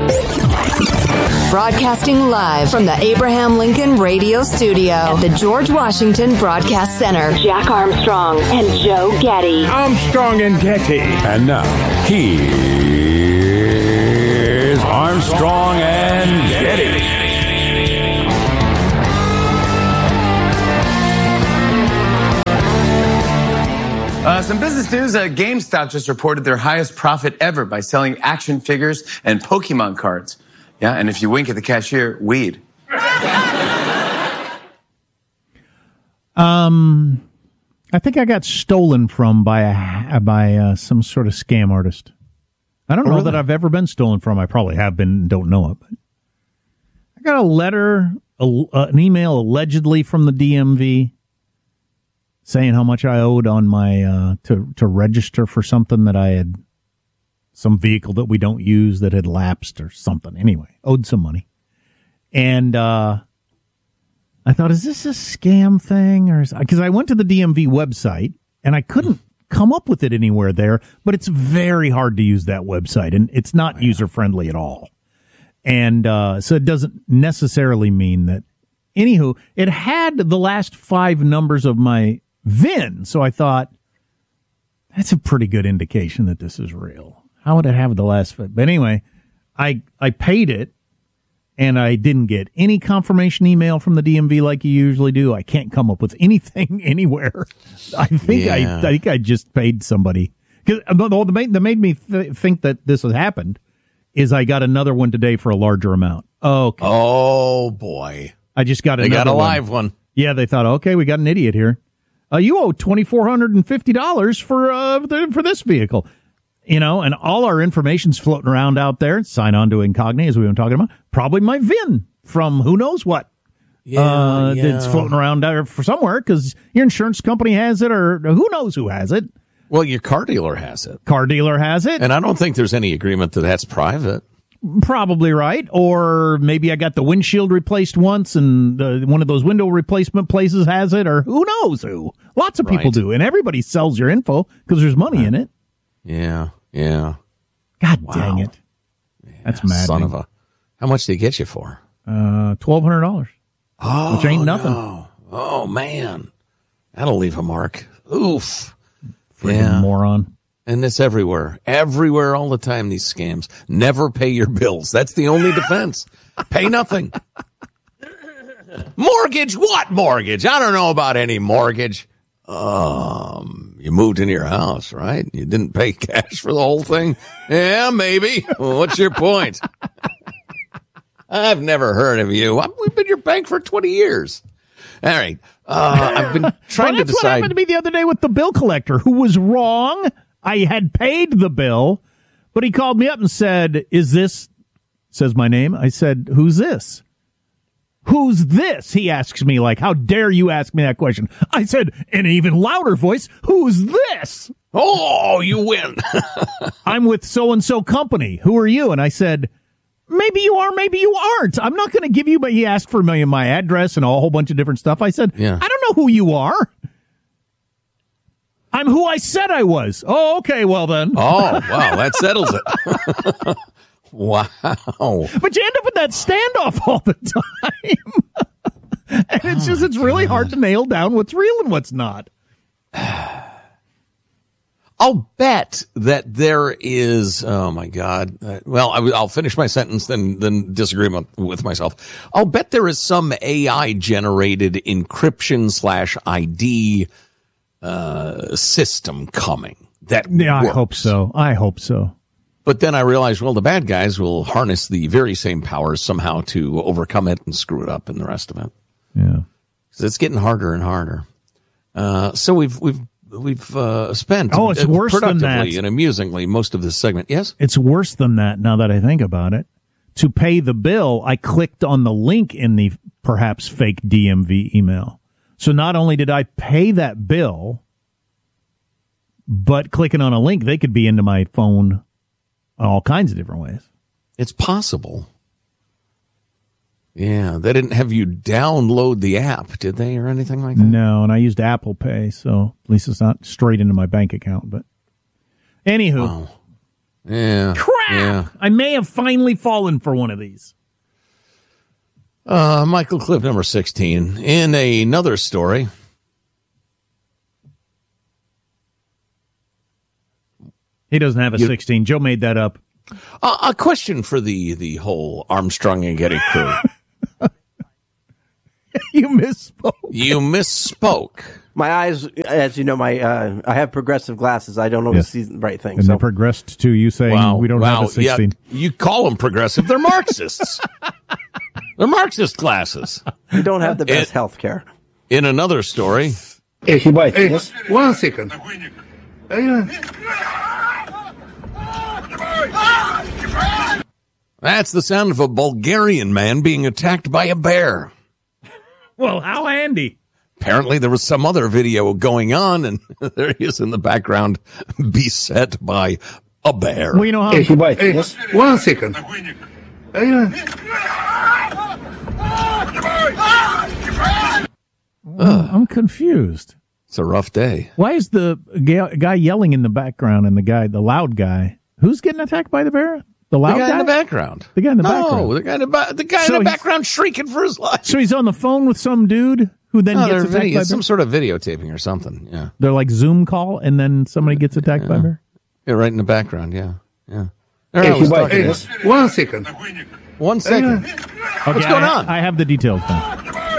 Broadcasting live from the Abraham Lincoln Radio Studio at the George Washington Broadcast Center. Jack Armstrong and Joe Getty. Armstrong and Getty. And now, here's Armstrong and Getty. Some business news. GameStop just reported their highest profit ever by selling action figures and Pokemon cards. Yeah, and if you wink at the cashier, weed. I think I got stolen from by some sort of scam artist. I don't know that I've ever been stolen from. I probably have been, don't know it. But I got a letter, an email allegedly from the DMV saying how much I owed on my to register for something that I had, some vehicle that we don't use that had lapsed or something. Anyway, owed some money. And I thought, is this a scam thing? Or because I went to the DMV website and I couldn't come up with it anywhere there, but it's very hard to use that website and it's not user-friendly at all. And so it doesn't necessarily mean that. Anywho, it had the last 5 numbers of my VIN, so I thought, that's a pretty good indication that this is real. How would it have the last 5? But anyway, I paid it, and I didn't get any confirmation email from the DMV like you usually do. I can't come up with anything anywhere. I think I just paid somebody. Because that made me think that this had happened is I got another one today for a larger amount. Okay. Oh, boy. I just got another one. They got a live one. Yeah, they thought, okay, we got an idiot here. You owe $2,450 for this vehicle. You know, and all our information's floating around out there. Sign on to Incogni, as we've been talking about. Probably my VIN from who knows what. It's floating around there for somewhere because your insurance company has it or who knows who has it. Well, your car dealer has it. Car dealer has it. And I don't think there's any agreement that that's private. Probably right. Or maybe I got the windshield replaced once and one of those window replacement places has it, or who knows who. Lots of people do. And everybody sells your info because there's money in it. Yeah. God dang it. That's maddening. Son of a. How much did he get you for? $1,200. Oh, which ain't nothing. No. Oh, man. That'll leave a mark. Oof. Freaking moron. And it's everywhere. Everywhere all the time, these scams. Never pay your bills. That's the only defense. Pay nothing. Mortgage? What mortgage? I don't know about any mortgage. You moved into your house, right? You didn't pay cash for the whole thing? Yeah, maybe. Well, what's your point? I've never heard of you. We've been your bank for 20 years. All right. I've been trying to decide. That's what happened to me the other day with the bill collector, who was wrong. I had paid the bill, but he called me up and said, is this, says my name. I said, who's this? Who's this? He asks me, like, how dare you ask me that question? I said, in an even louder voice, who's this? Oh, you win. I'm with so-and-so company. Who are you? And I said, maybe you are, maybe you aren't. I'm not going to give you, but he asked for my address and a whole bunch of different stuff. I said, I don't know who you are. I'm who I said I was. Oh, okay, well then. Oh, wow, that settles it. Wow. But you end up in that standoff all the time. And it's really hard to nail down what's real and what's not. I'll bet that there is, oh my God. I'll finish my sentence, then disagree with myself. I'll bet there is some AI generated encryption/ID system coming that works. I hope so. But then I realized, well, the bad guys will harness the very same powers somehow to overcome it and screw it up and the rest of it. Yeah. So it's getting harder and harder. So we've spent it's worse than that. And amusingly most of this segment. Yes? It's worse than that now that I think about it. To pay the bill, I clicked on the link in the perhaps fake DMV email. So not only did I pay that bill, but clicking on a link, they could be into my phone all kinds of different ways. It's possible. Yeah, they didn't have you download the app, did they, or anything like that? No, and I used Apple Pay, so at least it's not straight into my bank account. But anywho, Yeah. Crap! Yeah. I may have finally fallen for one of these. Michael, clip number 16. In another story, he doesn't have a 16. Joe made that up. a question for the whole Armstrong and Getty crew. You misspoke. You misspoke. My eyes, as you know, I have progressive glasses. I don't always see the right thing. And So they progressed to you saying we don't have a 16. Yeah, you call them progressive. They're Marxists. They're Marxist glasses. we don't have the best health care. In another story, One second. that's the sound of a Bulgarian man being attacked by a bear. Well, how handy. Apparently, there was some other video going on, and there he is in the background, beset by a bear. Well, you know how... One second. I'm confused. It's a rough day. Why is the guy yelling in the background and the loud guy, who's getting attacked by the bear? The loud The guy in the background. The guy in the No, background. the guy in the background shrieking for his life. So he's on the phone with some dude who then gets attacked by a bear? Some sort of videotaping or something. Yeah. They're like Zoom call, and then somebody gets attacked by a bear? Yeah, right in the background. Yeah. Yeah. There I was talking about. 1 second. 1 second. What's going on? I have the details now.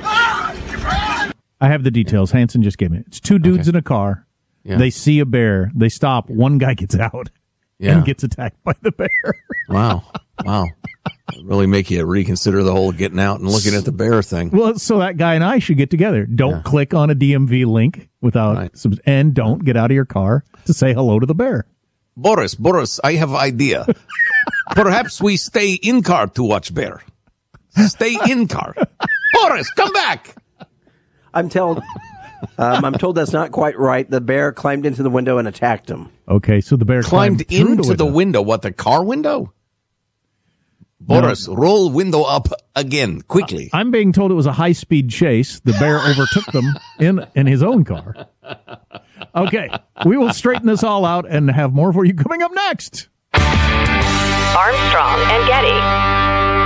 I have the details. Hanson just gave me. It's two dudes in a car. Yeah. They see a bear. They stop. One guy gets out and gets attacked by the bear. Wow. Really make you reconsider the whole getting out and looking at the bear thing. Well, so that guy and I should get together. Don't click on a DMV link without and don't get out of your car to say hello to the bear. Boris, I have idea. Perhaps we stay in car to watch bear. Stay in car. Boris, come back. I'm told that's not quite right. The bear climbed into the window and attacked him. Okay, so the bear climbed through into the window. What, the car window? Boris, roll window up again, quickly. I'm being told it was a high-speed chase. The bear overtook them in his own car. Okay, we will straighten this all out and have more for you coming up next. Armstrong and Getty.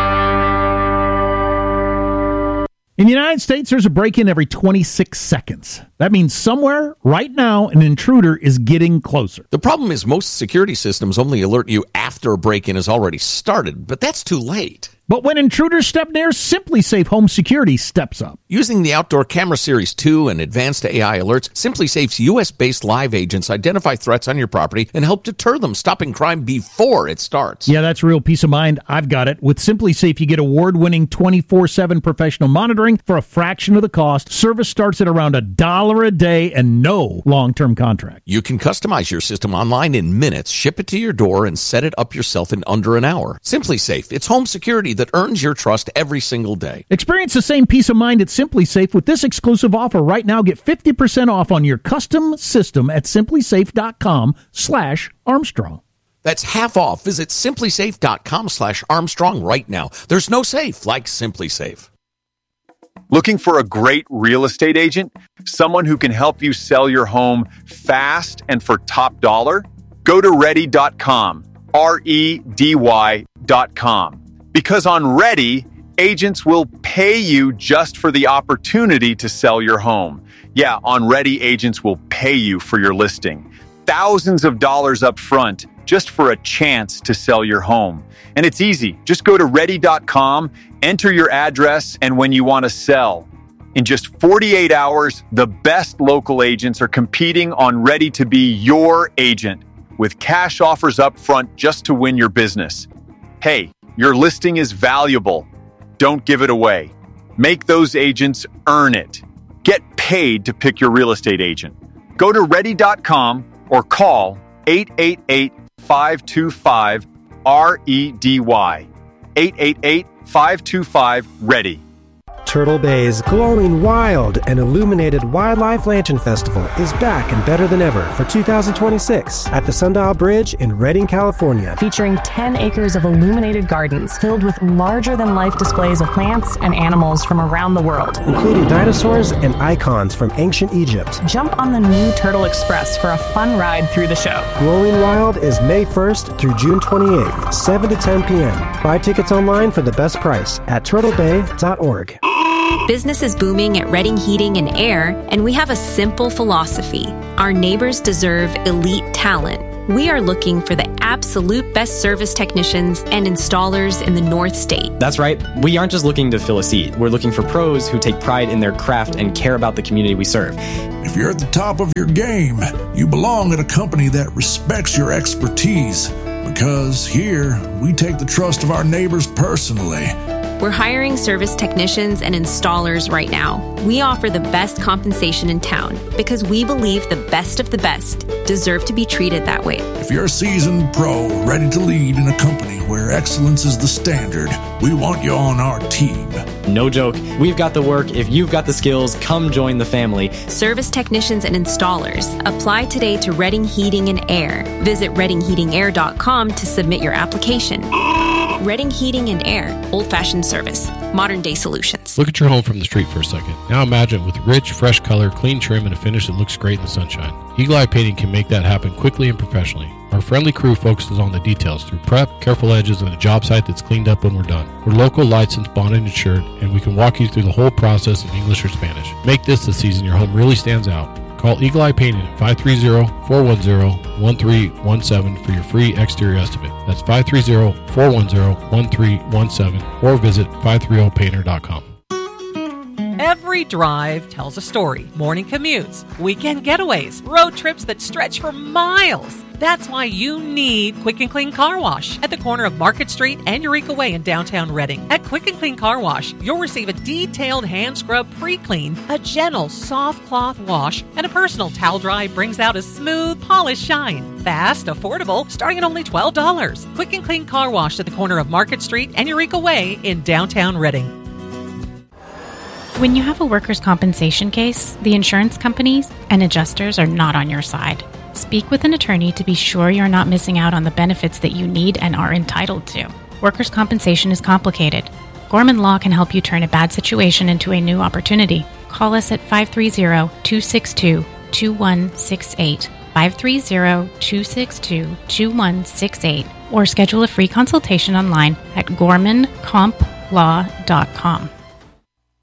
In the United States, there's a break-in every 26 seconds. That means somewhere, right now, an intruder is getting closer. The problem is most security systems only alert you after a break-in has already started, but that's too late. But when intruders step near, SimpliSafe Home Security steps up. Using the Outdoor Camera Series 2 and advanced AI alerts, SimpliSafe's U.S.-based live agents identify threats on your property and help deter them, stopping crime before it starts. Yeah, that's real peace of mind. I've got it. With SimpliSafe, you get award-winning 24/7 professional monitoring for a fraction of the cost. Service starts at around $1 a day and no long-term contract. You can customize your system online in minutes, ship it to your door, and set it up yourself in under an hour. SimpliSafe, it's home security that earns your trust every single day. Experience the same peace of mind at SimpliSafe with this exclusive offer right now. Get 50% off on your custom system at simplisafe.com/Armstrong. That's half off. Visit simplisafe.com/Armstrong right now. There's no safe like SimpliSafe. Looking for a great real estate agent? Someone who can help you sell your home fast and for top dollar? Go to ready.com, REDY.com. Because on Ready, agents will pay you just for the opportunity to sell your home. Yeah, on Ready, agents will pay you for your listing. Thousands of dollars up front just for a chance to sell your home. And it's easy. Just go to ready.com, enter your address, and when you want to sell. In just 48 hours, the best local agents are competing on Ready to be your agent with cash offers up front just to win your business. Hey, your listing is valuable. Don't give it away. Make those agents earn it. Get paid to pick your real estate agent. Go to ready.com or call 888-525-REDY. 888-525-READY. Turtle Bay's glowing wild and illuminated Wildlife Lantern Festival is back and better than ever for 2026 at the Sundial Bridge in Redding, California. Featuring 10 acres of illuminated gardens filled with larger-than-life displays of plants and animals from around the world, including dinosaurs and icons from ancient Egypt. Jump on the new Turtle Express for a fun ride through the show. Glowing Wild is May 1st through June 28th, 7 to 10 p.m. Buy tickets online for the best price at turtlebay.org. Business is booming at Redding Heating and Air, and we have a simple philosophy. Our neighbors deserve elite talent. We are looking for the absolute best service technicians and installers in the North State. That's right. We aren't just looking to fill a seat. We're looking for pros who take pride in their craft and care about the community we serve. If you're at the top of your game, you belong at a company that respects your expertise. Because here, we take the trust of our neighbors personally. We're hiring service technicians and installers right now. We offer the best compensation in town because we believe the best of the best deserve to be treated that way. If you're a seasoned pro ready to lead in a company where excellence is the standard, we want you on our team. No joke. We've got the work. If you've got the skills, come join the family. Service technicians and installers. Apply today to Redding Heating and Air. Visit reddingheatingair.com to submit your application. Redding Heating and Air. Old-fashioned service. Modern-day solutions. Look at your home from the street for a second. Now imagine it with rich, fresh color, clean trim, and a finish that looks great in the sunshine. Eagle Eye Painting can make that happen quickly and professionally. Our friendly crew focuses on the details through prep, careful edges, and a job site that's cleaned up when we're done. We're local, licensed, bonded, and insured, and we can walk you through the whole process in English or Spanish. Make this the season your home really stands out. Call Eagle Eye Painting at 530-410-1317 for your free exterior estimate. That's 530-410-1317 or visit 530painter.com. Every drive tells a story. Morning commutes, weekend getaways, road trips that stretch for miles. That's why you need Quick and Clean Car Wash at the corner of Market Street and Eureka Way in downtown Redding. At Quick and Clean Car Wash, you'll receive a detailed hand scrub pre-clean, a gentle soft cloth wash, and a personal towel dry brings out a smooth, polished shine. Fast, affordable, starting at only $12. Quick and Clean Car Wash at the corner of Market Street and Eureka Way in downtown Redding. When you have a workers' compensation case, the insurance companies and adjusters are not on your side. Speak with an attorney to be sure you're not missing out on the benefits that you need and are entitled to. Workers' compensation is complicated. Gorman Law can help you turn a bad situation into a new opportunity. Call us at 530-262-2168, 530-262-2168, or schedule a free consultation online at gormancomplaw.com.